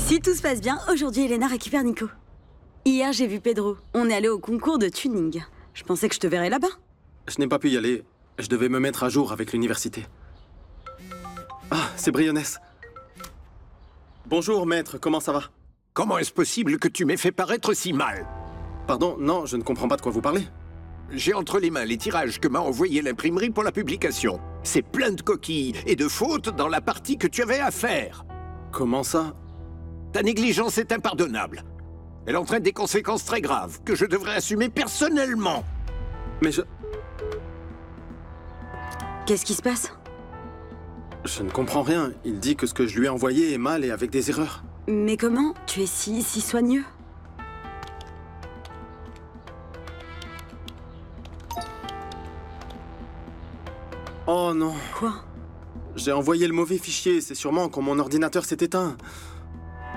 Si tout se passe bien, aujourd'hui Elena récupère Nico. Hier j'ai vu Pedro, on est allé au concours de tuning. Je pensais que je te verrais là-bas. Je n'ai pas pu y aller, je devais me mettre à jour avec l'université. Ah, c'est Briones. Bonjour maître, comment ça va? Comment est-ce possible que tu m'aies fait paraître si mal? Pardon, non, je ne comprends pas de quoi vous parlez. J'ai entre les mains les tirages que m'a envoyé l'imprimerie pour la publication. C'est plein de coquilles et de fautes dans la partie que tu avais à faire. Comment ça? Ta négligence est impardonnable. Elle entraîne des conséquences très graves que je devrais assumer personnellement. Mais je... Qu'est-ce qui se passe? Je ne comprends rien. Il dit que ce que je lui ai envoyé est mal et avec des erreurs. Mais comment? Tu es si soigneux. Oh non. Quoi? J'ai envoyé le mauvais fichier, c'est sûrement quand mon ordinateur s'est éteint.